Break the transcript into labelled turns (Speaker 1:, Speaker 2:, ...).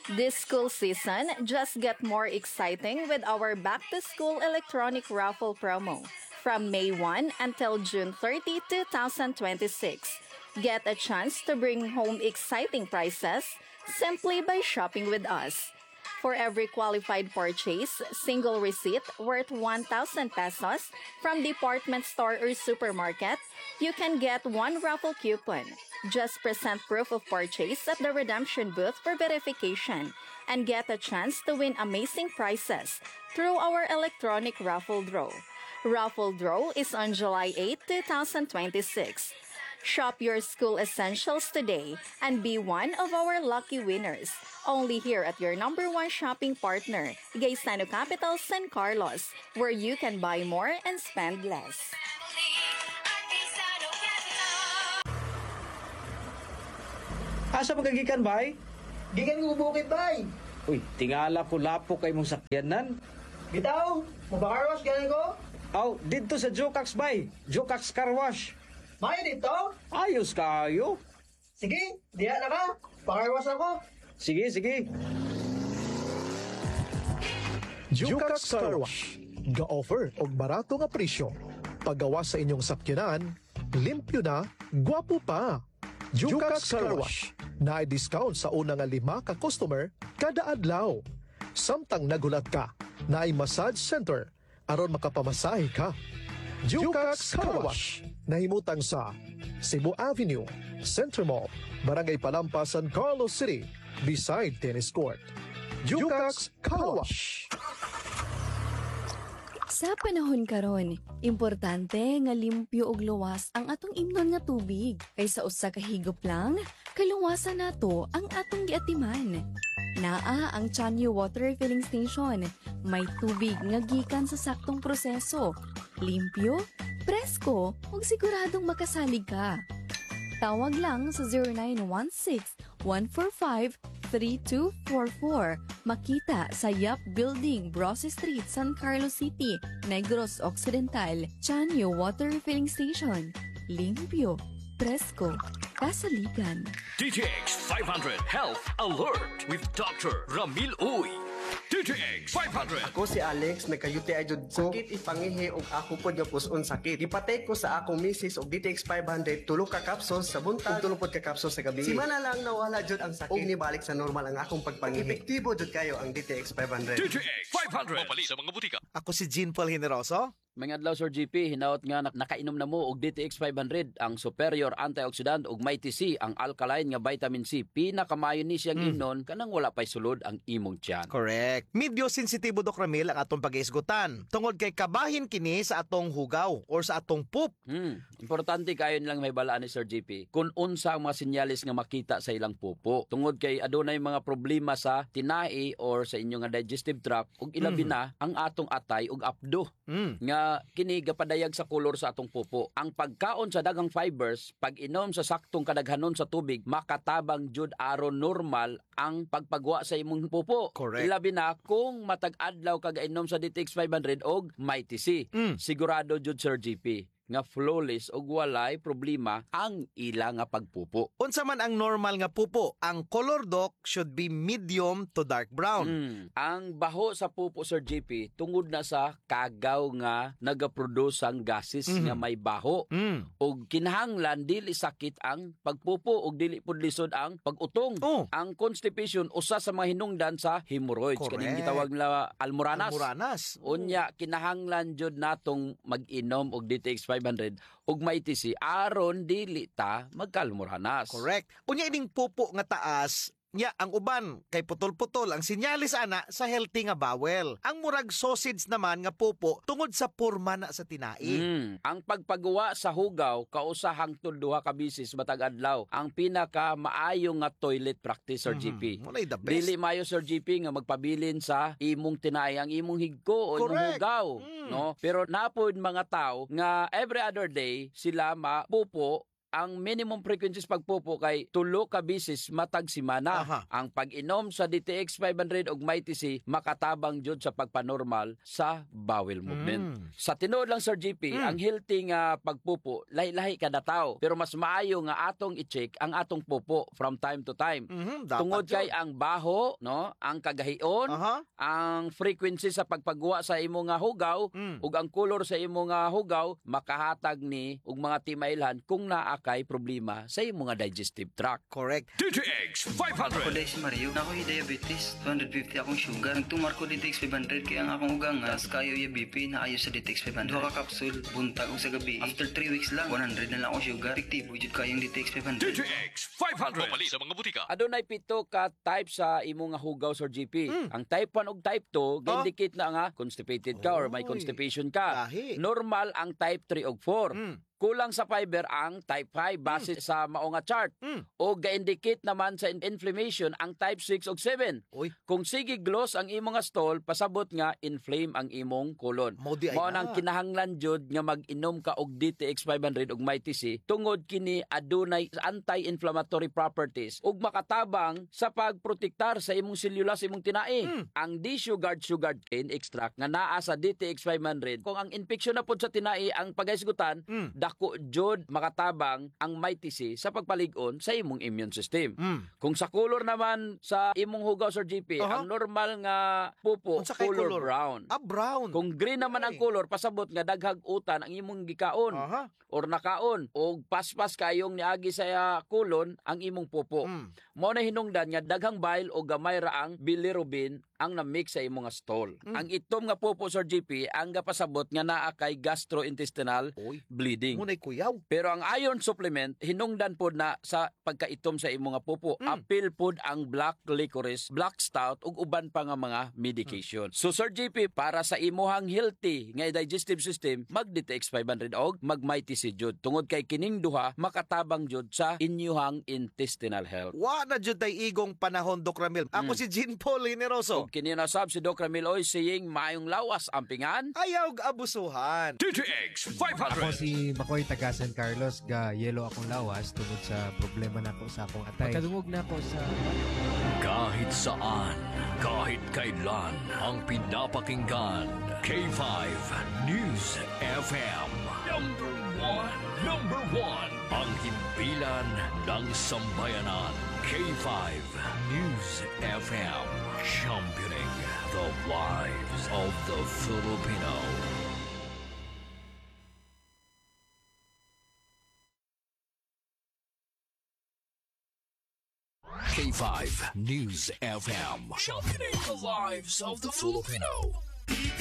Speaker 1: This school season just get more exciting with our back-to-school electronic raffle promo from May 1 until June 30, 2026. Get a chance to bring home exciting prizes simply by shopping with us. For every qualified purchase, single receipt worth 1,000 pesos from department store or supermarket, you can get one raffle coupon. Just present proof of purchase at the redemption booth for verification and get a chance to win amazing prizes through our electronic raffle draw. Raffle draw is on July 8, 2026. Shop your school essentials today and be one of our lucky winners. Only here at your number one shopping partner, Gaisano Capital San Carlos, where you can buy more and spend less.
Speaker 2: Asa magagikan, bay?
Speaker 3: Gikan ko bukid, bay.
Speaker 2: Uy, tingala ko lapo kay mong sakyanan.
Speaker 3: Bitaw, mabakarwas ganin ko.
Speaker 2: Aw, dito sa Jokax, bay. Jokax Car Wash.
Speaker 3: Mayo dito.
Speaker 2: Ayos kayo.
Speaker 3: Sige, diya na ka. Pakarwas ako.
Speaker 2: Sige, sige.
Speaker 4: Jukax Car Wash. Ga-offer og barato nga presyo. Paggawa sa inyong sakyanan, limpyo na, gwapo pa. Jukax Car Wash. Na-discount sa una nga 5 ka customer kada adlaw. Samtang nagulat ka, na-ay massage center aron makapamasahe ka. Jukax Car Wash. Nahimutang sa Cebu Avenue, Center Mall, Barangay Palampas, San Carlos City, beside tennis court. Jukax Car Wash.
Speaker 5: Sa panahon karon, importante nga limpyo ug luwas ang atong imnon nga tubig. Kaysa usa ka higop lang, kaluwasan nato ang atong giatiman. Naa ang Chanyo Water Refilling Station. May tubig nga gikan sa saktong proseso. Limpyo, presko, ug siguradong makasalig ka. Tawag lang sa 0916-145-3244. Makita sa Yap Building, Brose Street, San Carlos City, Negros Occidental. Chanyo Water Refilling Station. Limpyo, presko, kasaligan.
Speaker 6: DTX 500 Health Alert with Dr. Ramil Uy. DTX 500.
Speaker 7: Ako si Alex, nagka-UTI jud ko. Sakit ipangihi og ako pod nga puson sakit. Ipatay ko sa akong misis og DTX 500 tulo ka capsules sa buntag, tulo pod ka capsules sa gabi. Simana lang nawala jud ang sakit. Og nibalik sa normal ang akong pagpangihi. Epektibo jud kayo ang DTX 500.
Speaker 6: DTX 500. Mapali sa mga butika.
Speaker 8: Ako si Jean Paul Generoso.
Speaker 9: Mga adlaw Sir GP, hinaot nga nakainom na mo og DTX 500 ang superior antioxidant ug may TC ang alkaline nga vitamin C. Pinakamayo ni siyang imnon kanang wala pay sulod ang imong tiyan.
Speaker 8: Correct. Medyo sensitibo Dok Ramil ang atong pag-iisgutan. Tungod kay kabahin kini sa atong hugaw or sa atong poop.
Speaker 9: Importante kayo nilang may balaan ni Sir GP kung unsa ang mga sinyalis nga makita sa ilang pupo. Tungod kay adunay mga problema sa tinai or sa inyong digestive tract ug ilabi na ang atong atay ug apdo. Nga kini gapadayag sa kolor sa atong pupo. Ang pagkaon sa daghang fibers, pag inom sa saktong kadaghanon sa tubig, makatabang jud aron normal ang pagpagwa sa imong pupo.
Speaker 8: Correct.
Speaker 9: Ilabi na kung matag adlaw kag inom sa DTX 500 og may TC. Sigurado jud Sir GP nga flawless og walay problema ang ila nga pagpupo.
Speaker 8: Unsa man ang normal nga pupo, ang color Dok should be medium to dark brown.
Speaker 9: Ang baho sa pupo Sir JP tungod na sa kagaw nga nagaproduce ang gases nga may baho. Og kinahanglan dili sakit ang pagpupo og dili pud lisod ang pag-utong. Ang constipation usa sa mga hinungdan sa hemorrhoids kaning gitawag na almoranas. Unya kinahanglan jud natong mag-inom og DTX 500 ug may TC aron dili ta magkalmuranas.
Speaker 8: Correct. Unya ining pupo nga taas, nya ang uban kay putol-putol ang sinyalis ana sa healthy nga bowel. Ang murag sausage naman nga pupo tungod sa porma na sa tinai.
Speaker 9: Ang pagpagawa sa hugaw kausa hangtod duha ka bisis matag adlaw ang pinaka maayo nga toilet practice Sir GP.
Speaker 8: Walay the best.
Speaker 9: Dili maayo Sir GP nga magpabilin sa imong tinai ang imong higko o imong hugaw, no? Pero napod mga tao nga every other day sila mapupo ang minimum frequency sa pagpupo kay 3 ka bisis matag semana.
Speaker 8: Aha.
Speaker 9: Ang pag-inom sa DTX 500 ug MyTC makatabang jud sa pagpanormal sa bowel movement. Sa tinuod lang Sir GP, ang healthy nga pagpupo lahi-lahi kada tawo, pero mas maayo nga atong i-check ang atong pupo from time to time.
Speaker 8: Dapat
Speaker 9: Tungod
Speaker 8: yun.
Speaker 9: kay ang baho, no, ang kagahion,
Speaker 8: Aha.
Speaker 9: ang frequency sa pagpagwa sa imo nga hugaw ug ang color sa imo nga hugaw makahatag ni og mga timailhan kung naa kay problema sa imo nga digestive tract.
Speaker 8: Correct.
Speaker 6: DTX
Speaker 10: Ako
Speaker 6: 500.
Speaker 10: dahil si Mario, na ako'y diabetes, 250 akong sugar. Nagtumar ko DTX 500 kaya ang akong ugang nga, kayo yung BP na ayo sa DTX 500. Duha ka kapsul, buntag o sa gabi. After 3 weeks lang, 100 na lang akong sugar. Efektibo, jud kayong DTX 500.
Speaker 6: DTX 500. Pumali sa mga butika.
Speaker 9: Adunay 7 ka type sa imo nga hugaw Sir GP. Ang type 1 ug type 2 ga-indicate na nga constipated ka or may
Speaker 8: Oy.
Speaker 9: constipation ka.
Speaker 8: Lahi.
Speaker 9: Normal ang type 3 ug 4. Kulang sa fiber ang type 5 base sa mao nga chart. O ga-indicate naman sa inflammation ang type 6 ug 7.
Speaker 8: Uy.
Speaker 9: Kung sige gloss ang imong nga stool, pasabot nga inflame ang imong colon.
Speaker 8: Mao di ay
Speaker 9: Mao
Speaker 8: na.
Speaker 9: nang kinahanglan jud nga mag-inom ka og DTX 500 ug MyTC tungod kini adunay anti-inflammatory properties ug makatabang sa pagprotektar sa imong selula sa imong tinai. Ang desugared sugar cane extract nga naa sa DTX 500 kung ang infeksyon na pud sa tinai ang pagahisgutan, dako jud makatabang ang MyTC sa pagpalig-on sa imong immune system. Kung sa color naman sa imong hugaw Sir GP,
Speaker 8: Aha.
Speaker 9: ang normal nga pupo
Speaker 8: Unsa kay
Speaker 9: color
Speaker 8: color?
Speaker 9: brown.
Speaker 8: Brown.
Speaker 9: Kung green naman ang color, pasabot nga daghag utan ang imong gikaon
Speaker 8: Aha.
Speaker 9: or nakaon o paspas kayong niagi sa kulon ang imong pupo. Mao na hinungdan nga daghang bile o gamay ra ang bilirubin ang na-mix sa imong nga stool. Ang itom nga pupo Sir GP ang gapasabot nga naa kay gastrointestinal
Speaker 8: Uy.
Speaker 9: bleeding.
Speaker 8: Munay kuyaw.
Speaker 9: Pero ang iron supplement hinungdan pod na sa pagkaitom sa imong nga pupo. Apil pod ang black licorice, black stout ug uban pa nga mga medication. So Sir GP, para sa imuhang healthy nga digestive system, mag DTX 500 og mag MyTC jud. Tungod kay kining duha makatabang jud sa inyuhang intestinal health.
Speaker 8: Wa na jud tay igong panahon, Doc Ramil. Ako si Jean Paul Generoso.
Speaker 9: Ug kini nasab si Doc Ramil Oy saying maayong lawas ang pingan.
Speaker 8: Ayaw abusuhan.
Speaker 6: DTX
Speaker 11: Ako
Speaker 6: 500.
Speaker 11: si Makoy taga San Carlos, ga yelo akong lawas tungod sa problema nako sa akong atay. Pagkadungog na ako sa
Speaker 6: Kahit saan, kahit kailan, ang pinapakinggan. K5 News FM. Number one. Ang himpilan ng sambayanan. K5 News FM. Championing the lives of the Filipino. K5 News FM. Championing the lives of the Filipino.